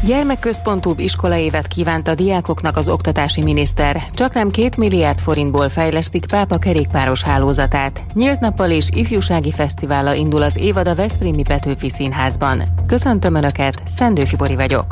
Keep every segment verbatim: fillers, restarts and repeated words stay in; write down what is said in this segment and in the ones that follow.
Gyermekközpontúbb iskolaévet kívánt a diákoknak az oktatási miniszter. Csaknem két milliárd forintból fejlesztik Pápa kerékpáros hálózatát. Nyílt nappal és ifjúsági fesztivállal indul az évad a Veszprémi Petőfi Színházban. Köszöntöm Önöket, Szendőfi Bori vagyok.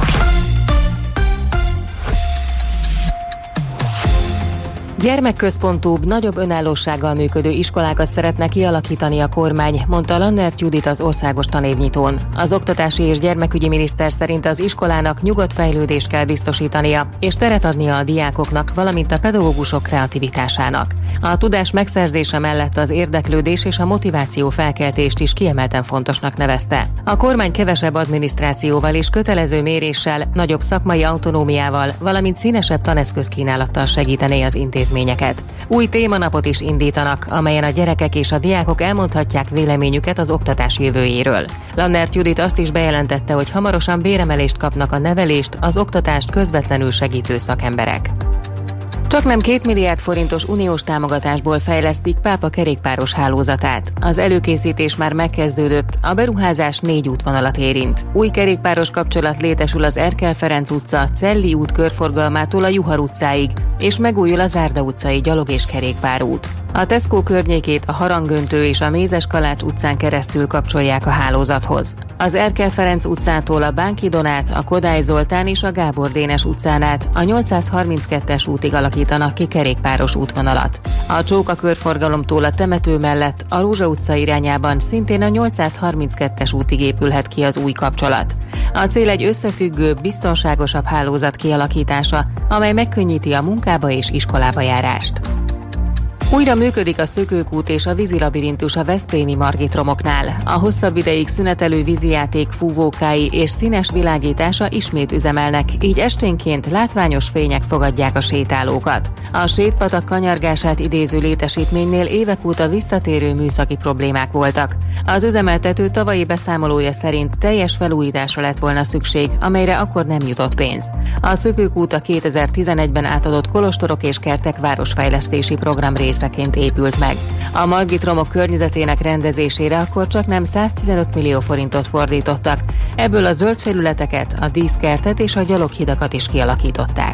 Gyermekközpontúbb, nagyobb önállósággal működő iskolákat szeretne kialakítani a kormány, mondta Lannert Judit az országos tanévnyitón. Az oktatási és gyermekügyi miniszter szerint az iskolának nyugodt fejlődést kell biztosítania, és teret adnia a diákoknak, valamint a pedagógusok kreativitásának. A tudás megszerzése mellett az érdeklődés és a motiváció felkeltést is kiemelten fontosnak nevezte. A kormány kevesebb adminisztrációval és kötelező méréssel, nagyobb szakmai autonómiával, valamint színesebb taneszközkínálattal segítené az intézményeket. Új témanapot is indítanak, amelyen a gyerekek és a diákok elmondhatják véleményüket az oktatás jövőjéről. Lannert Judit azt is bejelentette, hogy hamarosan béremelést kapnak a nevelést, az oktatást közvetlenül segítő szakemberek. Csaknem két milliárd forintos uniós támogatásból fejlesztik Pápa kerékpáros hálózatát. Az előkészítés már megkezdődött, a beruházás négy útvonalat érint. Új kerékpáros kapcsolat létesül az Erkel Ferenc utca, Celli út körforgalmától a Juhar utcáig, és megújul a Zárda utcai gyalog- és kerékpárút. A Tesco környékét a Harangöntő és a Mézes-Kalács utcán keresztül kapcsolják a hálózathoz. Az Erkel Ferenc utcától a Bánki Donát, a Kodály Zoltán és a Gábor Dénes utcán át a nyolcszázharminckettes útig alakítanak ki kerékpáros útvonalat. A Csóka körforgalomtól a temető mellett a Rózsa utca irányában szintén a nyolcszázharminckettes útig épülhet ki az új kapcsolat. A cél egy összefüggő, biztonságosabb hálózat kialakítása, amely megkönnyíti a munkába és iskolába járást. Újra működik a Szökőkút és a vízilabirintus a veszprémi Margit-romoknál. A hosszabb ideig szünetelő vízijáték fúvókái és színes világítása ismét üzemelnek, így esténként látványos fények fogadják a sétálókat. A sétpatak kanyargását idéző létesítménynél évek óta visszatérő műszaki problémák voltak. Az üzemeltető tavalyi beszámolója szerint teljes felújításra lett volna szükség, amelyre akkor nem jutott pénz. A Szökőkút a kétezer-tizenegyben átadott Kolostorok és Kertek városfejlesztési program részeként épült meg. A Margit-romok környezetének rendezésére akkor csaknem száztizenöt millió forintot fordítottak, ebből a zöld felületeket, a díszkertet és a gyaloghidakat is kialakították.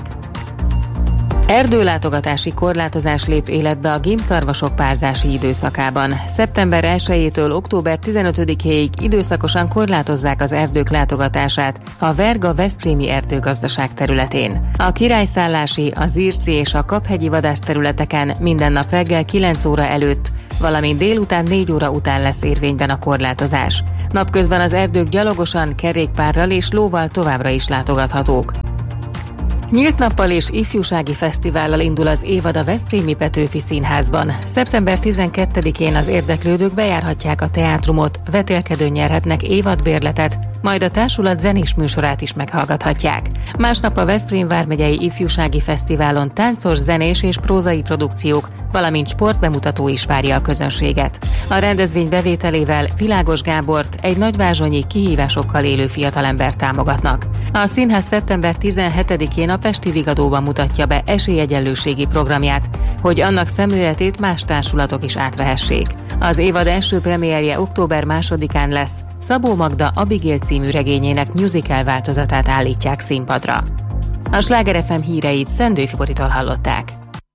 Erdőlátogatási korlátozás lép életbe a gimbszarvasok párzási időszakában. szeptember elsejétől október tizenötödikéig időszakosan korlátozzák az erdők látogatását a Verga-Veszprémi erdőgazdaság területén. A királyszállási, a Zirci és a Kaphegyi vadászterületeken minden nap reggel kilenc óra előtt, valamint délután négy óra után lesz érvényben a korlátozás. Napközben az erdők gyalogosan, kerékpárral és lóval továbbra is látogathatók. Nyílt nappal és ifjúsági fesztivállal indul az évad a Veszprémi Petőfi Színházban. szeptember tizenkettedikén az érdeklődők bejárhatják a teátrumot, vetélkedőn nyerhetnek évadbérletet, majd a társulat zenés műsorát is meghallgathatják. Másnap a Veszprém vármegyei ifjúsági fesztiválon táncos, zenés és prózai produkciók, valamint sportbemutató is várja a közönséget. A rendezvény bevételével Világos Gábort, egy nagyvázsonyi kihívásokkal élő fiatalembert támogatnak. A színház szeptember tizenhetedikén a Pesti Vigadóban mutatja be esélyegyenlőségi programját, hogy annak szemléletét más társulatok is átvehessék. Az évad első premierje október másodikán lesz, Szabó Magda Abigail című regényének musical változatát állítják színpadra. A Sláger ef em híreit Szendőfi Boritól hallották.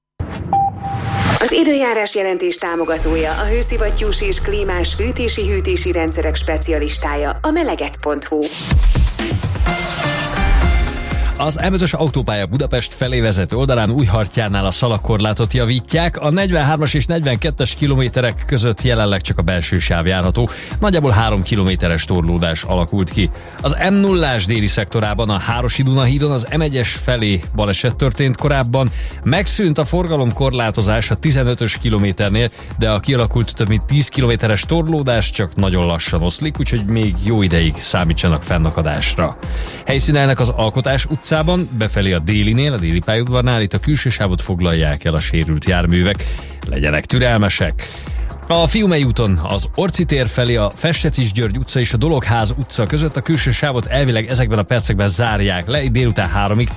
Az időjárás jelentés támogatója a hőszivattyús és klímás fűtési-hűtési rendszerek specialistája, a meleget pont hu. Az em ötös autópálya Budapest felé vezető oldalán Újhartyánál a szalagkorlátot javítják, a negyvenhármas és negyvenkettes kilométerek között jelenleg csak a belső sáv járható, nagyjából három kilométeres torlódás alakult ki. Az em nullás déli szektorában a Hárosi-Duna hídon az em egyes felé baleset történt korábban, megszűnt a forgalomkorlátozás a tizenötös kilométernél, de a kialakult több mint tíz kilométeres torlódás csak nagyon lassan oszlik, úgyhogy még jó ideig számítsanak fennakadásra. Helyszínelnek az Alkotás utcában, befelé a délinél, a déli pályaudvarnál, itt a külső sávot foglalják el a sérült járművek. Legyenek türelmesek! A Fiumei úton az Orci tér felé a Festetics György utca és a Dologház utca között a külső sávot elvileg ezekben a percekben zárják le, délután háromig